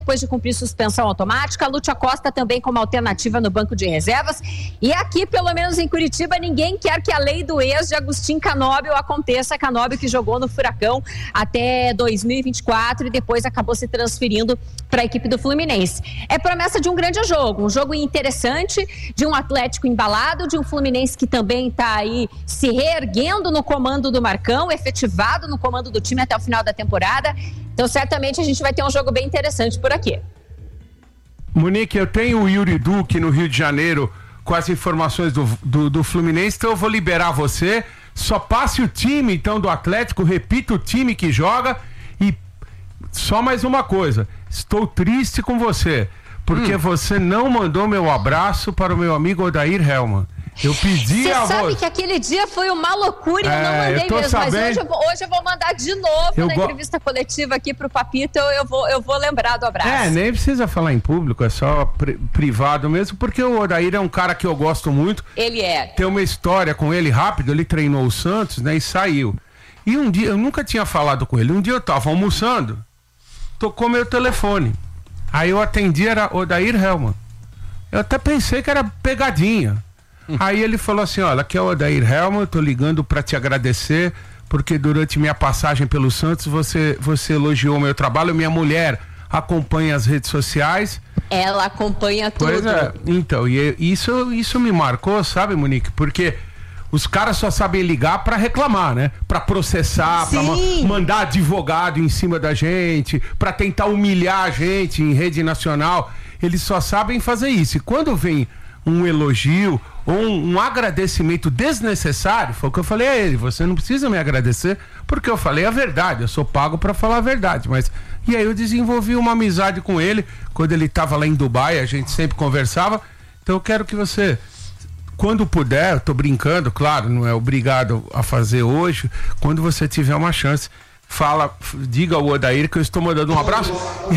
depois de cumprir suspensão automática. Lúcia Costa também como alternativa no banco de reservas. E aqui, pelo menos em Curitiba, ninguém quer que a lei do ex de Agustín Canóbio aconteça. Canóbio que jogou no Furacão até 2024 e depois acabou se transferindo para a equipe do Fluminense. É promessa de um grande jogo, um jogo interessante, de um Atlético embalado, de um Fluminense que também está aí se reerguendo no comando do Marcão, efetivado no comando do time até o final da temporada. Então, certamente, a gente vai ter um jogo bem interessante por aqui. Monique, eu tenho o Yuri Duque no Rio de Janeiro com as informações do Fluminense, então eu vou liberar você. Só passe o time, então, do Atlético, repita o time que joga e só mais uma coisa, estou triste com você, porque você não mandou meu abraço para o meu amigo Odair Hellmann. Eu pedi a você. Você sabe que aquele dia foi uma loucura e eu não mandei mesmo, sabendo. Mas hoje eu vou mandar de novo na entrevista coletiva aqui pro Papito, eu vou lembrar do abraço. Nem precisa falar em público, é só privado mesmo, porque o Odair é um cara que eu gosto muito. Ele é. Tem uma história com ele rápido, ele treinou o Santos, né, e saiu. E um dia, eu nunca tinha falado com ele, um dia eu tava almoçando, tocou meu telefone, aí eu atendi, era Odair Hellmann. Eu até pensei que era pegadinha. Aí ele falou assim, olha, aqui é o Odair Hellmann, eu tô ligando pra te agradecer, porque durante minha passagem pelo Santos, você elogiou o meu trabalho, minha mulher acompanha as redes sociais. Ela acompanha tudo. Pois é, então, e isso me marcou, sabe, Monique, porque os caras só sabem ligar pra reclamar, né? Pra processar, pra mandar advogado em cima da gente, pra tentar humilhar a gente em rede nacional, eles só sabem fazer isso, e quando vem um elogio ou um agradecimento desnecessário, foi o que eu falei a ele, você não precisa me agradecer, porque eu falei a verdade, eu sou pago pra falar a verdade, mas e aí eu desenvolvi uma amizade com ele, quando ele tava lá em Dubai, a gente sempre conversava, então eu quero que você, quando puder, eu tô brincando, claro, não é obrigado a fazer hoje, quando você tiver uma chance, diga ao Odair que eu estou mandando um abraço e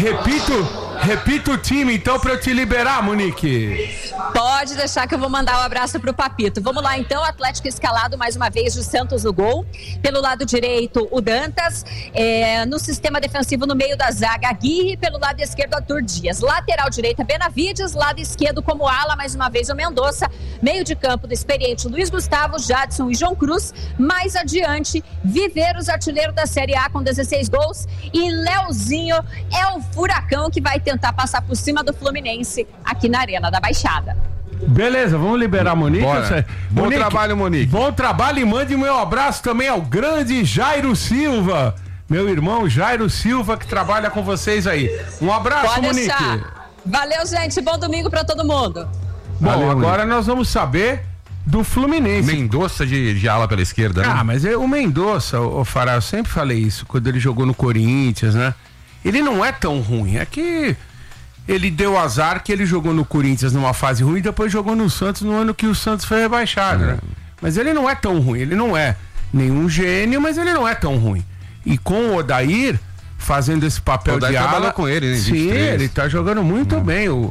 repita o time então pra eu te liberar, Monique. Pode deixar que eu vou mandar um abraço pro Papito. Vamos lá então, Atlético escalado mais uma vez, de Santos no gol, pelo lado direito o Dantas, no sistema defensivo no meio da zaga Aguirre, pelo lado esquerdo Arthur Dias, lateral direita Benavides, lado esquerdo como ala mais uma vez o Mendonça, meio de campo do experiente Luiz Gustavo, Jadson e João Cruz, mais adiante Viveiros, artilheiro da Série A com 16 gols, e Leozinho é o furacão que vai tentar passar por cima do Fluminense aqui na Arena da Baixada. Beleza, vamos liberar a Monique. Bom trabalho, Monique. Bom trabalho, e mande meu abraço também ao grande Jairo Silva, meu irmão Jairo Silva, que trabalha com vocês aí. Um abraço, pode Monique. deixar. Valeu, gente, bom domingo pra todo mundo. Bom, valeu, agora Monique. Nós vamos saber do Fluminense. Mendonça de ala pela esquerda, né? Mas o Mendonça, o Fará, eu sempre falei isso, quando ele jogou no Corinthians, né? Ele não é tão ruim, é que ele deu azar que ele jogou no Corinthians numa fase ruim e depois jogou no Santos no ano que o Santos foi rebaixado, né? Mas ele não é tão ruim, ele não é nenhum gênio, mas ele não é tão ruim. E com o Odair fazendo esse papel de ala... trabalhou com ele, né? Sim, ele tá jogando muito bem, o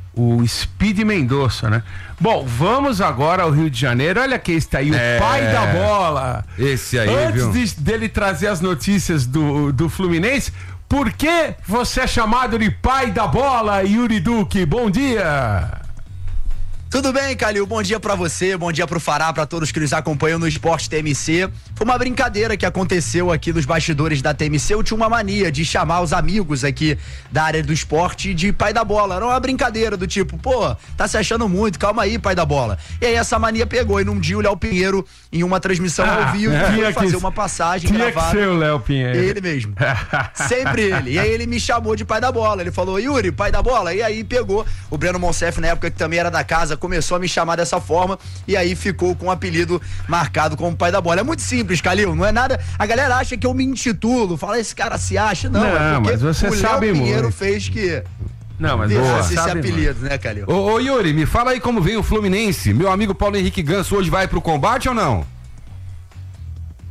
Speed Mendonça, né? Bom, vamos agora ao Rio de Janeiro. Olha quem está aí, o pai da bola. Esse aí, Antes dele trazer as notícias do Fluminense, por que você é chamado de pai da bola, Yuri Duque? Bom dia! Tudo bem, Calil? Bom dia pra você, bom dia pro Fará, pra todos que nos acompanham no Esporte TMC. Foi uma brincadeira que aconteceu aqui nos bastidores da TMC. Eu tinha uma mania de chamar os amigos aqui da área do esporte de pai da bola. Era uma brincadeira do tipo, pô, tá se achando muito, calma aí, pai da bola. E aí essa mania pegou, e num dia o Léo Pinheiro, em uma transmissão ao vivo, foi fazer uma passagem gravada. Tinha que ser o Léo Pinheiro. Ele mesmo. Sempre ele. E aí ele me chamou de pai da bola. Ele falou, Yuri, pai da bola. E aí pegou o Breno Monsef, na época que também era da casa, começou a me chamar dessa forma e aí ficou com o apelido marcado como pai da bola. É muito simples, Calil, não é nada. A galera acha que eu me intitulo, fala, esse cara se acha. Não, é porque mas você o sabe Léo Pinheiro muito. fez que deixasse esse apelido, né, Calil? Ô Yuri, me fala aí como vem o Fluminense. Meu amigo Paulo Henrique Ganso hoje vai pro combate ou não?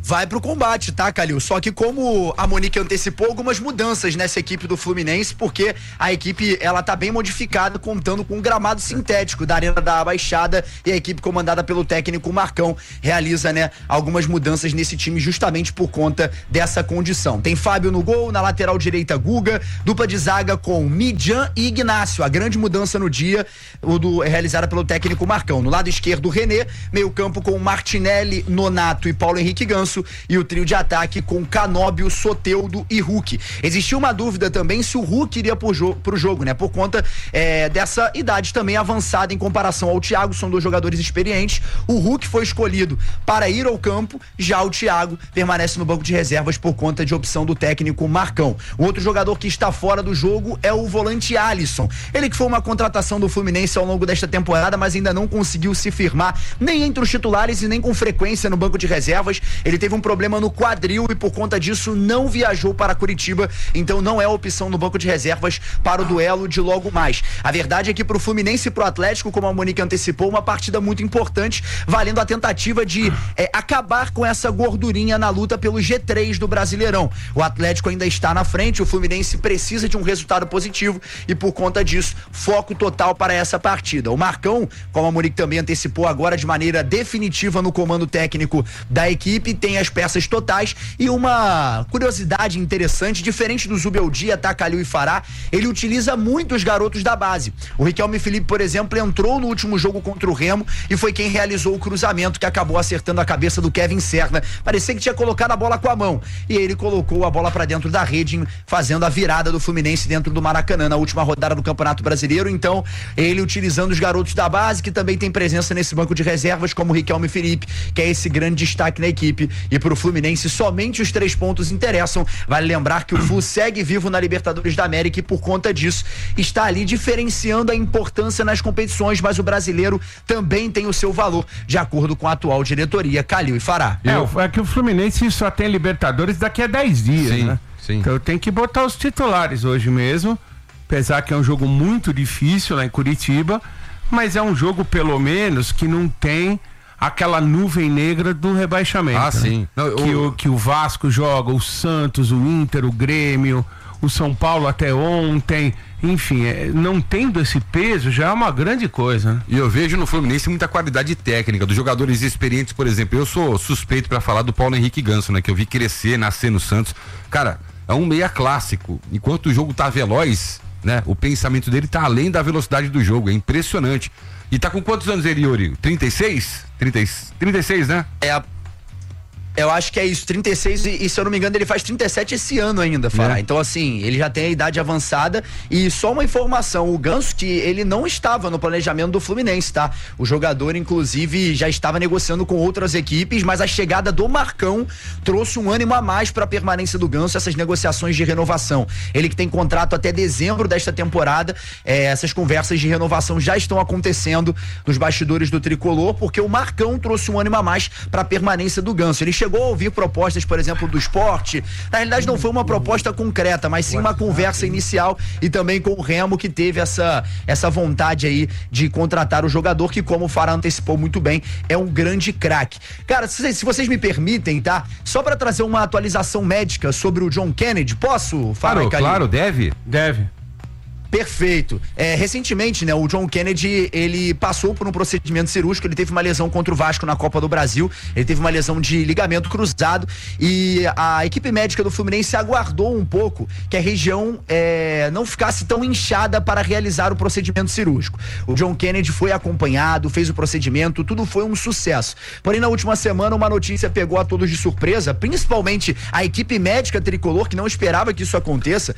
Vai pro combate, tá, Calil? Só que como a Monique antecipou algumas mudanças nessa equipe do Fluminense, porque a equipe, ela tá bem modificada, contando com um gramado sintético da Arena da Baixada, e a equipe comandada pelo técnico Marcão realiza, né, algumas mudanças nesse time justamente por conta dessa condição. Tem Fábio no gol, na lateral direita Guga, dupla de zaga com Midjan e Ignácio, a grande mudança no dia, realizada pelo técnico Marcão. No lado esquerdo, René, meio campo com Martinelli, Nonato e Paulo Henrique Ganso, e o trio de ataque com Canóbio, Soteldo e Hulk. Existiu uma dúvida também se o Hulk iria pro jogo, né? Por conta dessa idade também avançada em comparação ao Thiago, são dois jogadores experientes. O Hulk foi escolhido para ir ao campo, já o Thiago permanece no banco de reservas por conta de opção do técnico Marcão. O outro jogador que está fora do jogo é o volante Alisson. Ele que foi uma contratação do Fluminense ao longo desta temporada, mas ainda não conseguiu se firmar nem entre os titulares e nem com frequência no banco de reservas. Ele teve um problema no quadril e por conta disso não viajou para Curitiba, então não é opção no banco de reservas para o duelo de logo mais. A verdade é que pro Fluminense e pro Atlético, como a Monique antecipou, uma partida muito importante, valendo a tentativa de acabar com essa gordurinha na luta pelo G3 do Brasileirão. O Atlético ainda está na frente, o Fluminense precisa de um resultado positivo e por conta disso, foco total para essa partida. O Marcão, como a Monique também antecipou agora de maneira definitiva no comando técnico da equipe, tem as peças totais e uma curiosidade interessante, diferente do Zubeldia, tá, Calil e Fará, ele utiliza muito os garotos da base. O Riquelme Felipe, por exemplo, entrou no último jogo contra o Remo e foi quem realizou o cruzamento que acabou acertando a cabeça do Kevin Serna. Parecia que tinha colocado a bola com a mão e ele colocou a bola pra dentro da rede, fazendo a virada do Fluminense dentro do Maracanã na última rodada do Campeonato Brasileiro. Então, ele utilizando os garotos da base, que também tem presença nesse banco de reservas, como o Riquelme Felipe, que é esse grande destaque na equipe. E pro Fluminense somente os 3 pontos interessam. Vale lembrar que o Flu segue vivo na Libertadores da América e por conta disso está ali diferenciando a importância nas competições, mas o brasileiro também tem o seu valor, de acordo com a atual diretoria. Calil e Fará. É que o Fluminense só tem Libertadores daqui a 10 dias, sim, né? Sim. Então tem que botar os titulares hoje mesmo, apesar que é um jogo muito difícil lá em Curitiba, mas é um jogo pelo menos que não tem aquela nuvem negra do rebaixamento. Ah, né? sim. Não, que o Vasco joga, o Santos, o Inter, o Grêmio, o São Paulo até ontem, enfim, não tendo esse peso já é uma grande coisa, né? E eu vejo no Fluminense muita qualidade técnica, dos jogadores experientes, por exemplo. Eu sou suspeito pra falar do Paulo Henrique Ganso, né? Que eu vi crescer, nascer no Santos. Cara, é um meia clássico. Enquanto o jogo tá veloz, né? O pensamento dele tá além da velocidade do jogo, é impressionante. E tá com quantos anos ele, Yuri? 36? 36, né? Eu acho que é isso, 36 e se eu não me engano ele faz 37 esse ano ainda, Fará. Então assim, ele já tem a idade avançada e só uma informação, o Ganso, que ele não estava no planejamento do Fluminense, tá? O jogador inclusive já estava negociando com outras equipes, mas a chegada do Marcão trouxe um ânimo a mais para a permanência do Ganso, essas negociações de renovação. Ele que tem contrato até dezembro desta temporada, essas conversas de renovação já estão acontecendo nos bastidores do Tricolor, porque o Marcão trouxe um ânimo a mais para a permanência do Ganso. Ele chegou a ouvir propostas, por exemplo, do Sport. Na realidade não foi uma proposta concreta, mas sim uma conversa inicial e também com o Remo, que teve essa vontade aí de contratar o jogador, que, como o Fará antecipou muito bem, é um grande craque. Cara, se vocês me permitem, tá? Só para trazer uma atualização médica sobre o John Kennedy, posso, Fará? Claro, deve. Perfeito. Recentemente, né, o John Kennedy, ele passou por um procedimento cirúrgico, ele teve uma lesão contra o Vasco na Copa do Brasil, ele teve uma lesão de ligamento cruzado e a equipe médica do Fluminense aguardou um pouco que a região não ficasse tão inchada para realizar o procedimento cirúrgico. O John Kennedy foi acompanhado, fez o procedimento, tudo foi um sucesso. Porém, na última semana, uma notícia pegou a todos de surpresa, principalmente a equipe médica tricolor, que não esperava que isso acontecesse.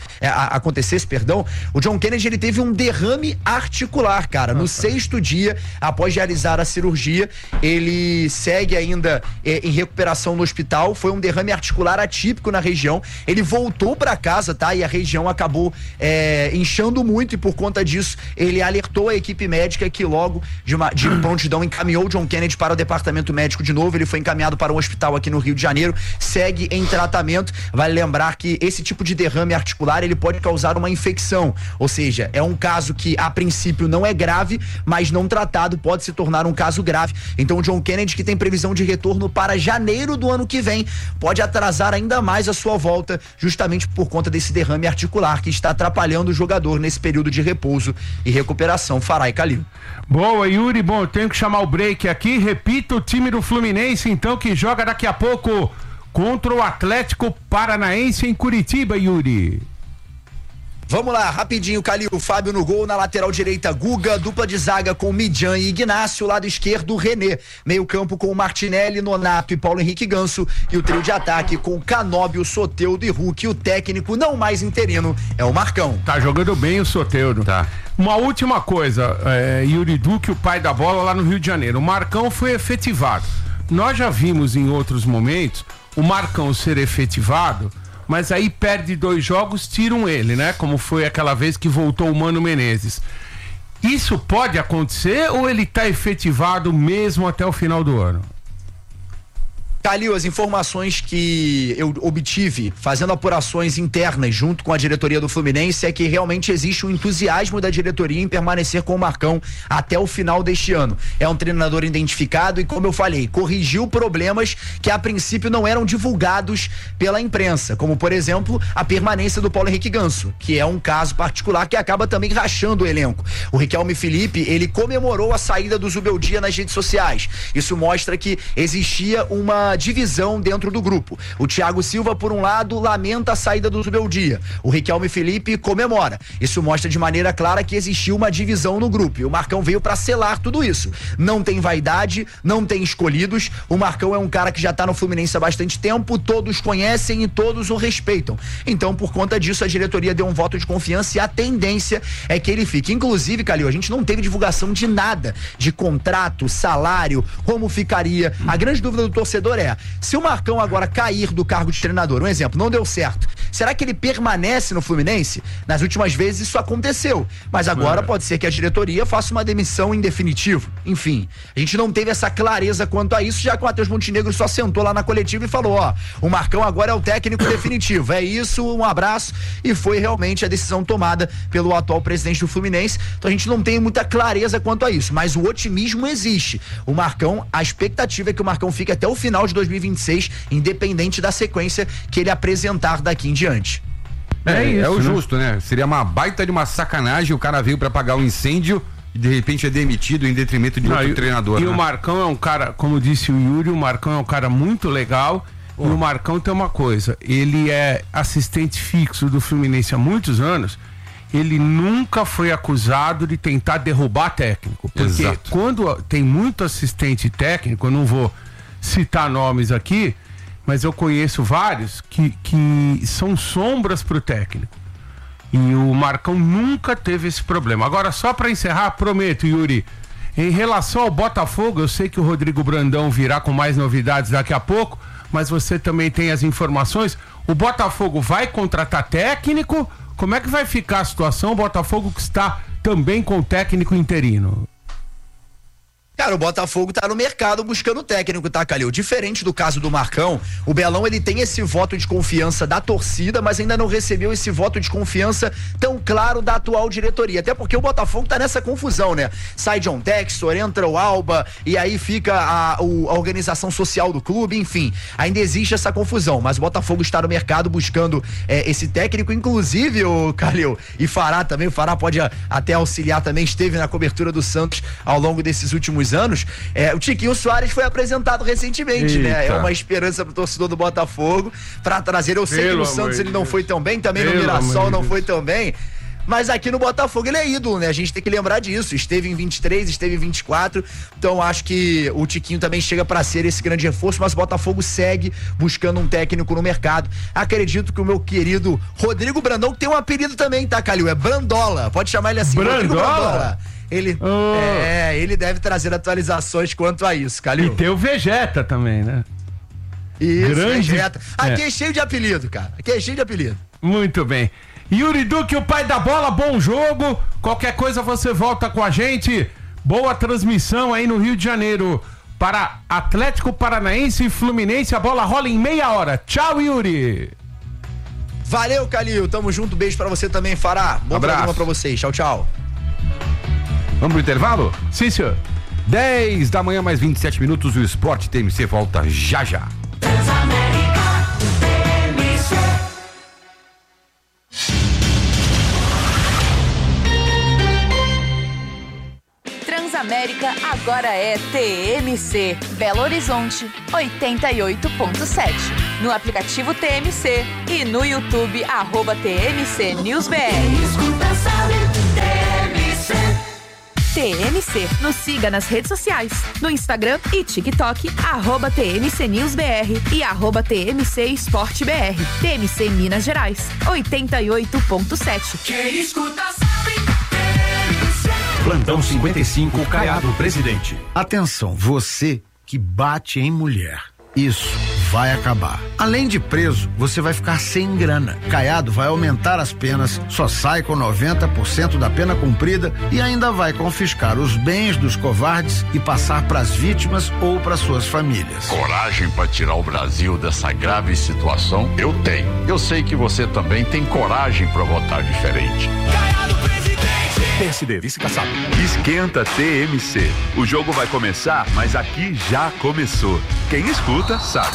O John Kennedy, ele teve um derrame articular, cara. No 6º dia, após realizar a cirurgia, ele segue ainda em recuperação no hospital. Foi um derrame articular atípico na região. Ele voltou pra casa, tá? E a região acabou inchando muito e por conta disso, ele alertou a equipe médica que logo de prontidão encaminhou o John Kennedy para o departamento médico de novo. Ele foi encaminhado para um hospital aqui no Rio de Janeiro, segue em tratamento. Vale lembrar que esse tipo de derrame articular, ele pode causar uma infecção, ou seja, é um caso que a princípio não é grave, mas não tratado pode se tornar um caso grave. Então o John Kennedy, que tem previsão de retorno para janeiro do ano que vem, pode atrasar ainda mais a sua volta, justamente por conta desse derrame articular que está atrapalhando o jogador nesse período de repouso e recuperação. Fará e Calil. Boa, Yuri. Bom, eu tenho que chamar o break aqui. Repita o time do Fluminense, então, que joga daqui a pouco contra o Atlético Paranaense em Curitiba, Yuri. Vamos lá, rapidinho, Calil. Fábio no gol, na lateral direita, Guga, dupla de zaga com Midjan e Ignacio, lado esquerdo, René. Meio campo com Martinelli, Nonato e Paulo Henrique Ganso. E o trio de ataque com Canóbio, Soteldo e Hulk. O técnico, não mais interino, é o Marcão. Tá jogando bem o Soteldo. Tá. Uma última coisa, Yuri Duque, o pai da bola lá no Rio de Janeiro. O Marcão foi efetivado. Nós já vimos em outros momentos o Marcão ser efetivado, mas aí perde 2 jogos, tiram ele, né? Como foi aquela vez que voltou o Mano Menezes. Isso pode acontecer ou ele tá efetivado mesmo até o final do ano? Calil, as informações que eu obtive fazendo apurações internas junto com a diretoria do Fluminense é que realmente existe um entusiasmo da diretoria em permanecer com o Marcão até o final deste ano. É um treinador identificado e, como eu falei, corrigiu problemas que a princípio não eram divulgados pela imprensa, como por exemplo a permanência do Paulo Henrique Ganso, que é um caso particular que acaba também rachando o elenco. O Riquelme Felipe, ele comemorou a saída do Zubeldia nas redes sociais. Isso mostra que existia uma divisão dentro do grupo. O Thiago Silva, por um lado, lamenta a saída do Zubeldia. O Riquelme Felipe comemora. Isso mostra de maneira clara que existiu uma divisão no grupo. E o Marcão veio para selar tudo isso. Não tem vaidade, não tem escolhidos. O Marcão é um cara que já tá no Fluminense há bastante tempo, todos conhecem e todos o respeitam. Então, por conta disso, a diretoria deu um voto de confiança e a tendência é que ele fique. Inclusive, Calil, a gente não teve divulgação de nada, de contrato, salário, como ficaria. A grande dúvida do torcedor é, se o Marcão agora cair do cargo de treinador, um exemplo, não deu certo, será que ele permanece no Fluminense? Nas últimas vezes isso aconteceu, mas agora pode ser que a diretoria faça uma demissão em definitivo. Enfim, a gente não teve essa clareza quanto a isso, já que o Matheus Montenegro só sentou lá na coletiva e falou, o Marcão agora é o técnico definitivo, é isso, um abraço, e foi realmente a decisão tomada pelo atual presidente do Fluminense. Então a gente não tem muita clareza quanto a isso, mas o otimismo existe. O Marcão, a expectativa é que o Marcão fique até o final de 2026, independente da sequência que ele apresentar daqui em diante. É o justo, né? Seria uma baita de uma sacanagem, o cara veio pra apagar um incêndio e de repente é demitido em detrimento de outro treinador. E o Marcão é um cara, como disse o Yuri, o Marcão é um cara muito legal. E o Marcão tem uma coisa, ele é assistente fixo do Fluminense há muitos anos. Ele nunca foi acusado de tentar derrubar técnico. Porque quando tem muito assistente técnico, eu não vou citar nomes aqui, mas eu conheço vários que são sombras pro técnico. E o Marcão nunca teve esse problema. Agora, só para encerrar, prometo, Yuri, em relação ao Botafogo, eu sei que o Rodrigo Brandão virá com mais novidades daqui a pouco, mas você também tem as informações. O Botafogo vai contratar técnico? Como é que vai ficar a situação? O Botafogo que está também com técnico interino. Cara, o Botafogo tá no mercado buscando técnico, tá, Calil? Diferente do caso do Marcão, o Belão, ele tem esse voto de confiança da torcida, mas ainda não recebeu esse voto de confiança tão claro da atual diretoria. Até porque o Botafogo tá nessa confusão, né? Sai John Textor, entra o Alba, e aí fica a organização social do clube, enfim. Ainda existe essa confusão, mas o Botafogo está no mercado buscando esse técnico, inclusive o Calil, e Fará também, o Fará pode até auxiliar também, esteve na cobertura do Santos ao longo desses últimos anos. O Tiquinho Soares foi apresentado recentemente, né? É uma esperança pro torcedor do Botafogo pra trazer. Eu sei que no Santos ele não foi tão bem, também no Mirassol não foi tão bem, mas aqui no Botafogo ele é ídolo, né? A gente tem que lembrar disso. Esteve em 23, esteve em 24, então acho que o Tiquinho também chega pra ser esse grande reforço, mas o Botafogo segue buscando um técnico no mercado. Acredito que o meu querido Rodrigo Brandão, que tem um apelido também, tá, Calil? É Brandola, pode chamar ele assim, Rodrigo Brandola. Ele deve trazer atualizações quanto a isso, Calil. E tem o Vegeta também, né? Isso, Vegeta. Aqui é cheio de apelido, cara. Aqui é cheio de apelido. Muito bem. Yuri Duque, o pai da bola, bom jogo. Qualquer coisa você volta com a gente. Boa transmissão aí no Rio de Janeiro para Atlético Paranaense e Fluminense. A bola rola em meia hora. Tchau, Yuri. Valeu, Calil. Tamo junto. Beijo pra você também, Fará. Bom programa pra vocês. Tchau, tchau. Vamos pro intervalo? Sim, senhor. 10 da manhã, mais 27 minutos. O Esporte TMC volta já já. Transamérica agora é TMC. Belo Horizonte, 88.7. No aplicativo TMC e no YouTube, @TMC NewsBR. TMC. Nos siga nas redes sociais, no Instagram e TikTok, @TMC NewsBR e @TMC EsporteBR. TMC Minas Gerais, 88.7. Quem escuta sabe. Plantão 55, Caiado Presidente. Atenção, você que bate em mulher. Isso vai acabar. Além de preso, você vai ficar sem grana. Caiado vai aumentar as penas, só sai com 90% da pena cumprida e ainda vai confiscar os bens dos covardes e passar para as vítimas ou para suas famílias. Coragem para tirar o Brasil dessa grave situação? Eu tenho. Eu sei que você também tem coragem para votar diferente. Caiado Presidente. PSD, vice Kassab. Esquenta TMC. O jogo vai começar, mas aqui já começou. Quem escuta, sabe.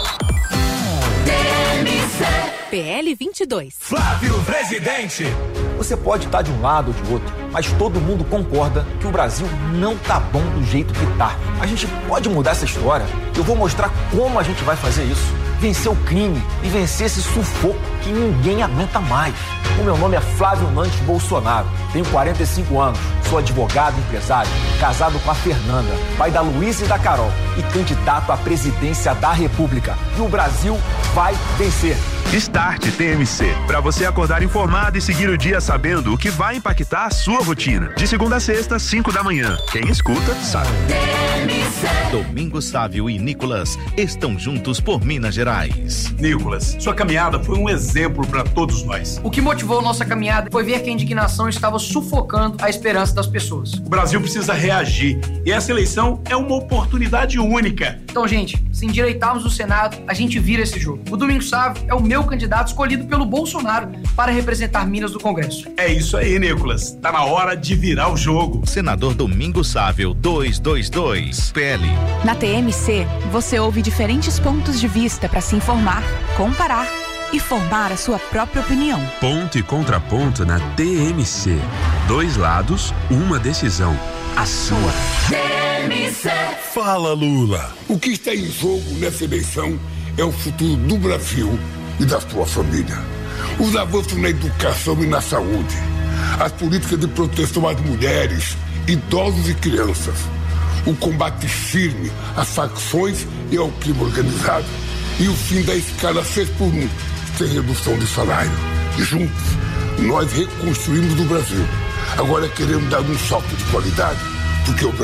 PL 22. Flávio Presidente. Você pode estar de um lado ou de outro, mas todo mundo concorda que o Brasil não tá bom do jeito que tá. A gente pode mudar essa história. Eu vou mostrar como a gente vai fazer isso. Vencer o crime e vencer esse sufoco que ninguém aguenta mais. O meu nome é Flávio Nantes Bolsonaro. Tenho 45 anos, sou advogado e empresário, casado com a Fernanda, pai da Luísa e da Carol e candidato à presidência da República. E o Brasil vai vencer. Start TMC, para você acordar informado e seguir o dia sabendo o que vai impactar a sua rotina. De segunda a sexta, 5 da manhã. Quem escuta, sabe. Domingos Sávio e Nicolas estão juntos por Minas Gerais. Nicolas, sua caminhada foi um exemplo para todos nós. O que motivou nossa caminhada foi ver que a indignação estava sufocando a esperança das pessoas. O Brasil precisa reagir e essa eleição é uma oportunidade única. Então, gente, se endireitarmos o Senado, a gente vira esse jogo. O Domingos Sávio é o meu candidato escolhido pelo Bolsonaro para representar Minas no Congresso. É isso aí, Nicolas. Tá na hora de virar o jogo. Senador Domingos Sávio, 222, PL. Na TMC, você ouve diferentes pontos de vista para se informar, comparar e formar a sua própria opinião. Ponto e contraponto na TMC. 2 lados, uma decisão. A sua. TMC. Fala, Lula. O que está em jogo nessa eleição é o futuro do Brasil e da sua família. Os avanços na educação e na saúde. As políticas de proteção às mulheres, idosos e crianças. O combate firme às facções e ao crime organizado. E o fim da escala 6x1, sem redução de salário. Juntos, nós reconstruímos o Brasil. Agora queremos dar um salto de qualidade, porque o Brasil